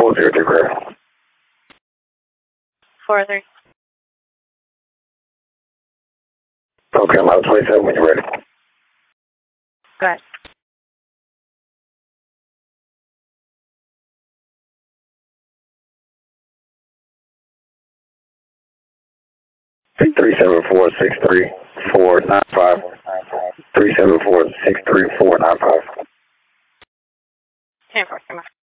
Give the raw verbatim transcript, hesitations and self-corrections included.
four zero three, correct? four three. Okay, I'm out twenty-seven when you're ready. Go ahead. three seven four, six three four, nine five. three seven four, six three four, nine five. ten four,